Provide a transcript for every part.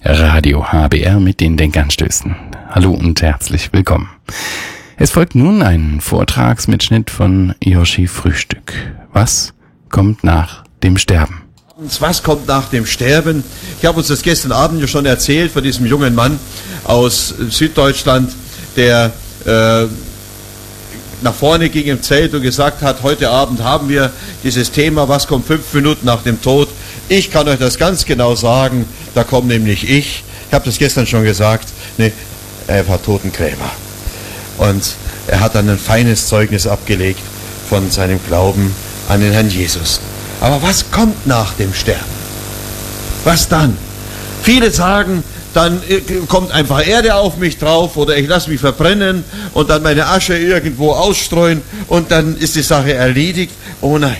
Radio HBR mit den Denkanstößen. Hallo und herzlich willkommen. Es folgt nun ein Vortragsmitschnitt von Joshi Frühstück. Was kommt nach dem Sterben? Was kommt nach dem Sterben? Ich habe uns das gestern Abend ja schon erzählt von diesem jungen Mann aus Süddeutschland, der nach vorne ging im Zelt und gesagt hat, heute Abend haben wir dieses Thema, was kommt 5 Minuten nach dem Tod. Ich kann euch das ganz genau sagen, da komme nämlich ich habe das gestern schon gesagt, er war Totengräber. Und er hat dann ein feines Zeugnis abgelegt von seinem Glauben an den Herrn Jesus. Aber was kommt nach dem Sterben? Was dann? Viele sagen, dann kommt einfach Erde auf mich drauf oder ich lasse mich verbrennen und dann meine Asche irgendwo ausstreuen und dann ist die Sache erledigt. Oh nein.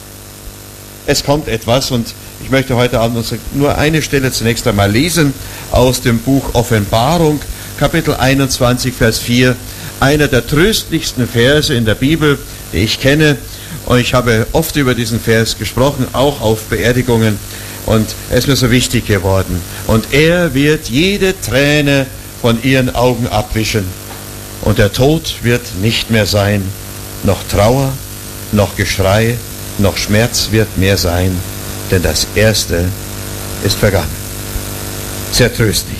Es kommt etwas und ich möchte heute Abend nur eine Stelle zunächst einmal lesen aus dem Buch Offenbarung, Kapitel 21, Vers 4. Einer der tröstlichsten Verse in der Bibel, die ich kenne. Und ich habe oft über diesen Vers gesprochen, auch auf Beerdigungen. Und er ist mir so wichtig geworden. Und er wird jede Träne von ihren Augen abwischen. Und der Tod wird nicht mehr sein. Noch Trauer, noch Geschrei, noch Schmerz wird mehr sein. Denn das Erste ist vergangen. Sehr tröstlich.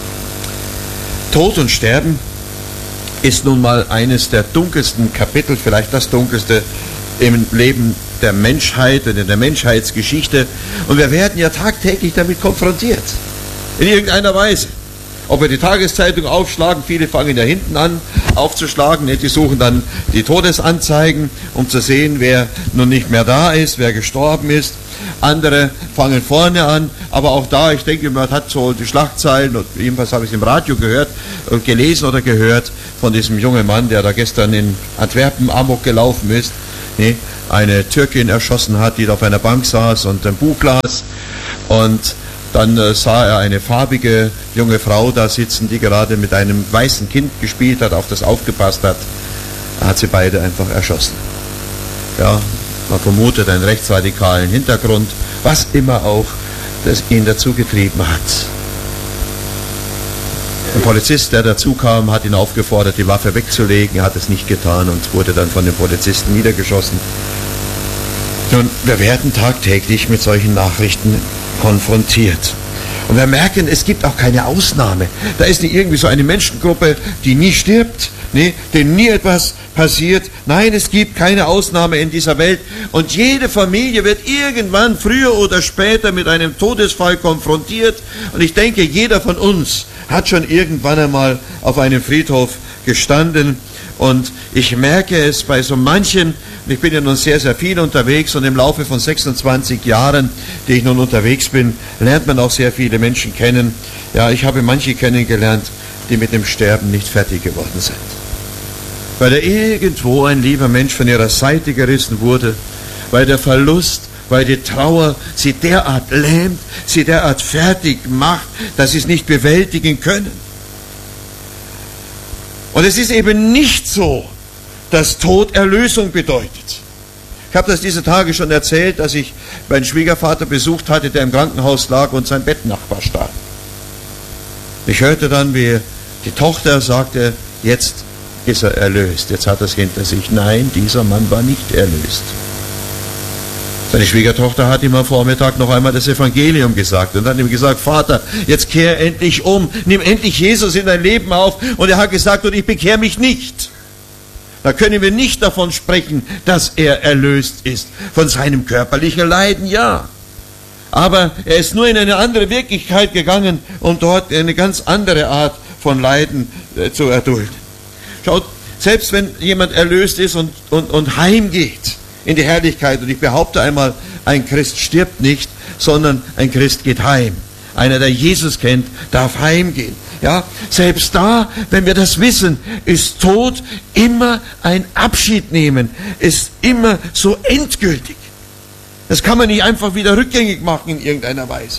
Tod und Sterben ist nun mal eines der dunkelsten Kapitel, vielleicht das dunkelste im Leben der Menschheit und in der Menschheitsgeschichte. Und wir werden ja tagtäglich damit konfrontiert. In irgendeiner Weise. Ob wir die Tageszeitung aufschlagen, viele fangen ja hinten an aufzuschlagen, die suchen dann die Todesanzeigen, um zu sehen, wer nun nicht mehr da ist, wer gestorben ist. Andere fangen vorne an, aber auch da, ich denke, man hat so die Schlagzeilen, und jedenfalls habe ich es im Radio gehört, gelesen oder gehört, von diesem jungen Mann, der da gestern in Antwerpen Amok gelaufen ist, eine Türkin erschossen hat, die da auf einer Bank saß und ein Buch las, und dann sah er eine farbige junge Frau da sitzen, die gerade mit einem weißen Kind gespielt hat, auf das aufgepasst hat. Er hat sie beide einfach erschossen. Ja, man vermutet einen rechtsradikalen Hintergrund, was immer auch das ihn dazu getrieben hat. Ein Polizist, der dazu kam, hat ihn aufgefordert, die Waffe wegzulegen. Er hat es nicht getan und wurde dann von den Polizisten niedergeschossen. Nun, wir werden tagtäglich mit solchen Nachrichten konfrontiert. Und wir merken, es gibt auch keine Ausnahme. Da ist nicht irgendwie so eine Menschengruppe, die nie stirbt, denen nie etwas passiert. Nein, es gibt keine Ausnahme in dieser Welt. Und jede Familie wird irgendwann früher oder später mit einem Todesfall konfrontiert. Und ich denke, jeder von uns hat schon irgendwann einmal auf einem Friedhof gestanden. Und ich merke es bei so manchen, ich bin ja nun sehr, sehr viel unterwegs und im Laufe von 26 Jahren, die ich nun unterwegs bin, lernt man auch sehr viele Menschen kennen. Ja, ich habe manche kennengelernt, die mit dem Sterben nicht fertig geworden sind. Weil da irgendwo ein lieber Mensch von ihrer Seite gerissen wurde, weil der Verlust, weil die Trauer sie derart lähmt, sie derart fertig macht, dass sie es nicht bewältigen können. Und es ist eben nicht so, dass Tod Erlösung bedeutet. Ich habe das diese Tage schon erzählt, dass ich meinen Schwiegervater besucht hatte, der im Krankenhaus lag und sein Bettnachbar starb. Ich hörte dann, wie die Tochter sagte, jetzt ist er erlöst, jetzt hat er es hinter sich. Nein, dieser Mann war nicht erlöst. Seine Schwiegertochter hat ihm am Vormittag noch einmal das Evangelium gesagt und hat ihm gesagt, Vater, jetzt kehr endlich um, nimm endlich Jesus in dein Leben auf. Und er hat gesagt, und ich bekehre mich nicht. Da können wir nicht davon sprechen, dass er erlöst ist. Von seinem körperlichen Leiden, ja. Aber er ist nur in eine andere Wirklichkeit gegangen, um dort eine ganz andere Art von Leiden zu erdulden. Schaut, selbst wenn jemand erlöst ist und heimgeht in die Herrlichkeit, und ich behaupte einmal, ein Christ stirbt nicht, sondern ein Christ geht heim. Einer, der Jesus kennt, darf heimgehen. Ja, selbst da, wenn wir das wissen, ist Tod immer ein Abschied nehmen, ist immer so endgültig. Das kann man nicht einfach wieder rückgängig machen in irgendeiner Weise.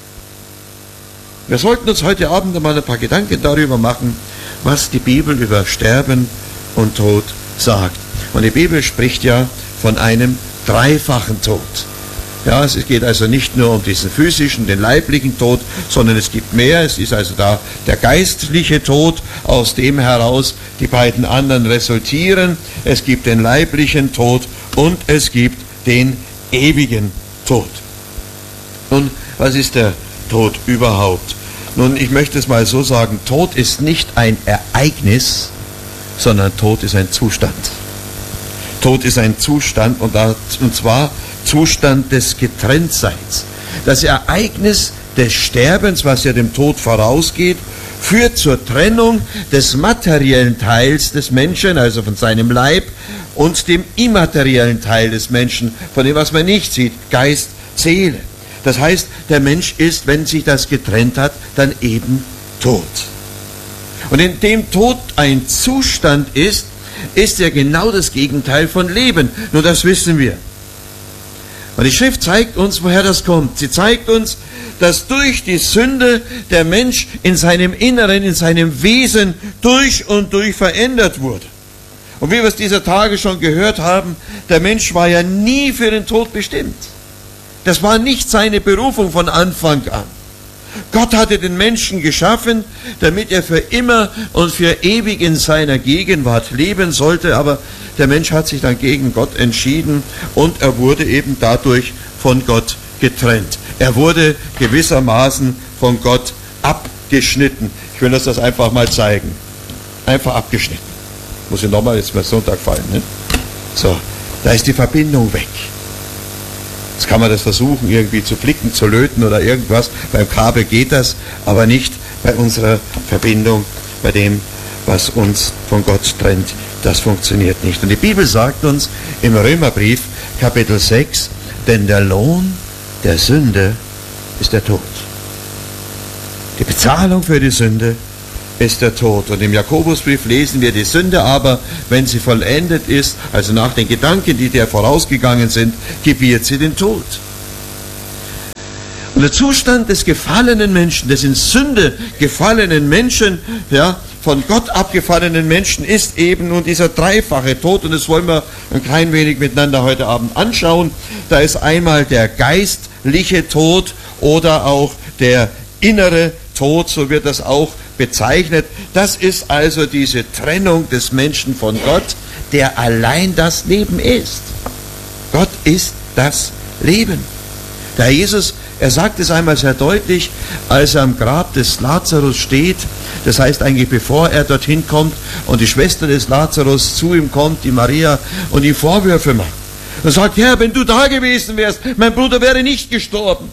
Wir sollten uns heute Abend einmal ein paar Gedanken darüber machen, was die Bibel über Sterben und Tod sagt. Und die Bibel spricht ja von einem dreifachen Tod. Ja, es geht also nicht nur um diesen physischen, den leiblichen Tod, sondern es gibt mehr. Es ist also da der geistliche Tod, aus dem heraus die beiden anderen resultieren. Es gibt den leiblichen Tod und es gibt den ewigen Tod. Nun, was ist der Tod überhaupt? Nun, ich möchte es mal so sagen, Tod ist nicht ein Ereignis, sondern Tod ist ein Zustand. Tod ist ein Zustand und zwar Zustand des Getrenntseins. Das Ereignis des Sterbens, was ja dem Tod vorausgeht, führt zur Trennung des materiellen Teils des Menschen, also von seinem Leib, und dem immateriellen Teil des Menschen, von dem, was man nicht sieht, Geist, Seele. Das heißt, der Mensch ist, wenn sich das getrennt hat, dann eben tot. Und in dem Tod ein Zustand ist ja genau das Gegenteil von Leben. Nur das wissen wir. Und die Schrift zeigt uns, woher das kommt. Sie zeigt uns, dass durch die Sünde der Mensch in seinem Inneren, in seinem Wesen durch und durch verändert wurde. Und wie wir es dieser Tage schon gehört haben, der Mensch war ja nie für den Tod bestimmt. Das war nicht seine Berufung von Anfang an. Gott hatte den Menschen geschaffen, damit er für immer und für ewig in seiner Gegenwart leben sollte, aber der Mensch hat sich dann gegen Gott entschieden und er wurde eben dadurch von Gott getrennt. Er wurde gewissermaßen von Gott abgeschnitten. Ich will das einfach mal zeigen. Einfach abgeschnitten. Muss ich nochmal, jetzt mal Sonntag fallen. Ne? So, da ist die Verbindung weg. Jetzt kann man das versuchen, irgendwie zu flicken, zu löten oder irgendwas. Beim Kabel geht das, aber nicht bei unserer Verbindung, bei dem, was uns von Gott trennt. Das funktioniert nicht. Und die Bibel sagt uns im Römerbrief, Kapitel 6, denn der Lohn der Sünde ist der Tod. Die Bezahlung für die Sünde ist der Tod. Und im Jakobusbrief lesen wir, die Sünde aber, wenn sie vollendet ist, also nach den Gedanken, die der vorausgegangen sind, gebiert sie den Tod. Und der Zustand des gefallenen Menschen, des in Sünde gefallenen Menschen, ja, von Gott abgefallenen Menschen ist eben nun dieser dreifache Tod. Und das wollen wir ein klein wenig miteinander heute Abend anschauen. Da ist einmal der geistliche Tod oder auch der innere Tod, so wird das auch bezeichnet. Das ist also diese Trennung des Menschen von Gott, der allein das Leben ist. Gott ist das Leben. Der Herr Jesus, er sagt es einmal sehr deutlich, als er am Grab des Lazarus steht, das heißt eigentlich bevor er dorthin kommt und die Schwester des Lazarus zu ihm kommt, die Maria, und ihm Vorwürfe macht. Er sagt, Herr, wenn du da gewesen wärst, mein Bruder wäre nicht gestorben.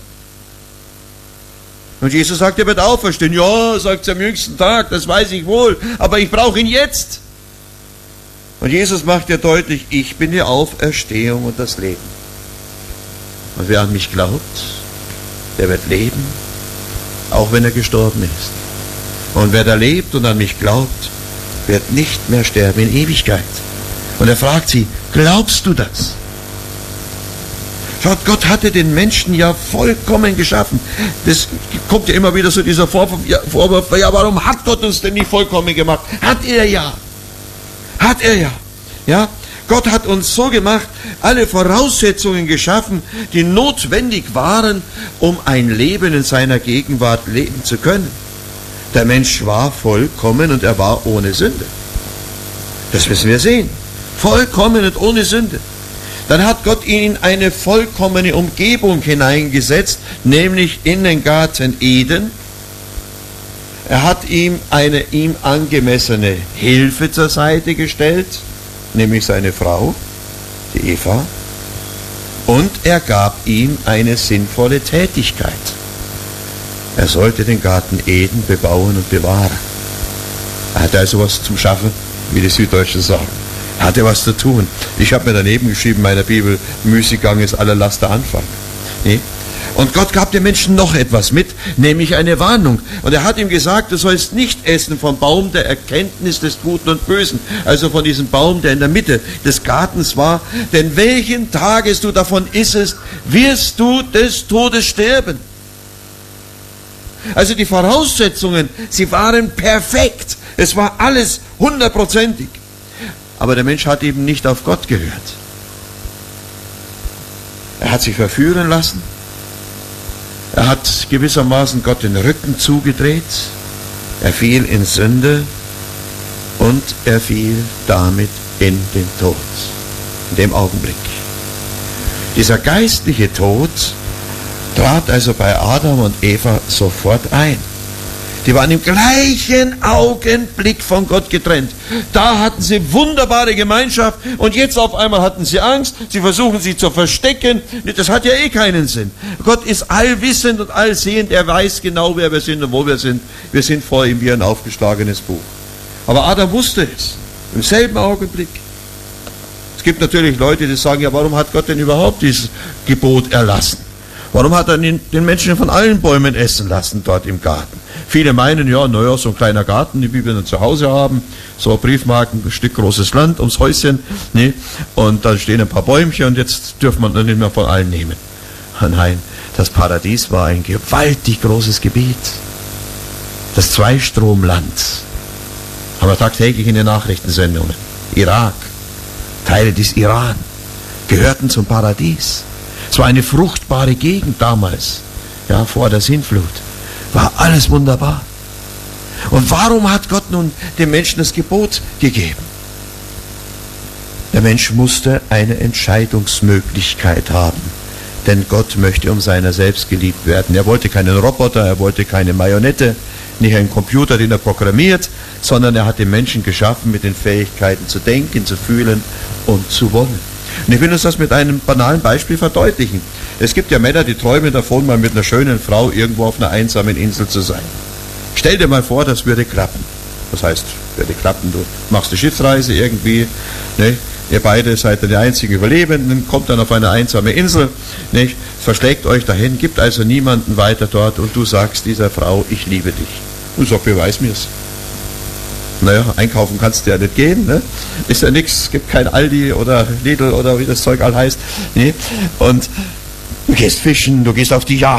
Und Jesus sagt, er wird auferstehen. Ja, sagt er am jüngsten Tag, das weiß ich wohl, aber ich brauche ihn jetzt. Und Jesus macht ja deutlich, ich bin die Auferstehung und das Leben. Und wer an mich glaubt, der wird leben, auch wenn er gestorben ist. Und wer da lebt und an mich glaubt, wird nicht mehr sterben in Ewigkeit. Und er fragt sie, glaubst du das? Schaut, Gott hatte den Menschen ja vollkommen geschaffen. Das kommt ja immer wieder so dieser Vorwurf, ja, warum hat Gott uns denn nicht vollkommen gemacht? Hat er ja. Hat er ja. Ja? Gott hat uns so gemacht, alle Voraussetzungen geschaffen, die notwendig waren, um ein Leben in seiner Gegenwart leben zu können. Der Mensch war vollkommen und er war ohne Sünde. Das müssen wir sehen. Vollkommen und ohne Sünde. Dann hat Gott ihn in eine vollkommene Umgebung hineingesetzt, nämlich in den Garten Eden. Er hat ihm eine ihm angemessene Hilfe zur Seite gestellt, nämlich seine Frau, die Eva, und er gab ihm eine sinnvolle Tätigkeit. Er sollte den Garten Eden bebauen und bewahren. Er hatte also was zum Schaffen, wie die Süddeutschen sagen. Er hatte was zu tun. Ich habe mir daneben geschrieben in meiner Bibel, Müßiggang ist aller Laster Anfang. Nee? Und Gott gab dem Menschen noch etwas mit, nämlich eine Warnung. Und er hat ihm gesagt, du sollst nicht essen vom Baum der Erkenntnis des Guten und Bösen, also von diesem Baum, der in der Mitte des Gartens war. Denn welchen Tages du davon issest, wirst du des Todes sterben. Also die Voraussetzungen, sie waren perfekt. Es war alles 100%. Aber der Mensch hat eben nicht auf Gott gehört. Er hat sich verführen lassen. Er hat gewissermaßen Gott den Rücken zugedreht. Er fiel in Sünde und er fiel damit in den Tod. In dem Augenblick. Dieser geistliche Tod trat also bei Adam und Eva sofort ein. Die waren im gleichen Augenblick von Gott getrennt. Da hatten sie wunderbare Gemeinschaft und jetzt auf einmal hatten sie Angst. Sie versuchen sich zu verstecken. Das hat ja eh keinen Sinn. Gott ist allwissend und allsehend. Er weiß genau, wer wir sind und wo wir sind. Wir sind vor ihm wie ein aufgeschlagenes Buch. Aber Adam wusste es. Im selben Augenblick. Es gibt natürlich Leute, die sagen, ja, warum hat Gott denn überhaupt dieses Gebot erlassen? Warum hat er den Menschen von allen Bäumen essen lassen dort im Garten? Viele meinen, ja, naja, so ein kleiner Garten, wie wir dann zu Hause haben, so Briefmarken, ein Stück großes Land ums Häuschen, ne? Und dann stehen ein paar Bäumchen und jetzt dürfen wir dann nicht mehr von allen nehmen. Nein, das Paradies war ein gewaltig großes Gebiet. Das Zweistromland. Haben wir tagtäglich in den Nachrichtensendungen. Irak, Teile des Iran gehörten zum Paradies. Es war eine fruchtbare Gegend damals, ja, vor der Sintflut. War alles wunderbar. Und warum hat Gott nun dem Menschen das Gebot gegeben? Der Mensch musste eine Entscheidungsmöglichkeit haben. Denn Gott möchte um seiner selbst geliebt werden. Er wollte keinen Roboter, er wollte keine Marionette, nicht einen Computer, den er programmiert, sondern er hat den Menschen geschaffen mit den Fähigkeiten zu denken, zu fühlen und zu wollen. Und ich will uns das mit einem banalen Beispiel verdeutlichen. Es gibt ja Männer, die träumen davon, mal mit einer schönen Frau irgendwo auf einer einsamen Insel zu sein. Stell dir mal vor, das würde klappen. Das heißt, würde klappen, du machst eine Schiffsreise irgendwie, ne? Ihr beide seid die einzigen Überlebenden, kommt dann auf eine einsame Insel, nicht? Verschlägt euch dahin, gibt also niemanden weiter dort und du sagst dieser Frau, ich liebe dich. Und sagt, beweis mir's. Naja, einkaufen kannst du ja nicht gehen, ne? Ist ja nichts, gibt kein Aldi oder Lidl oder wie das Zeug all heißt. Ne? Und du gehst fischen, du gehst auf die Jagd.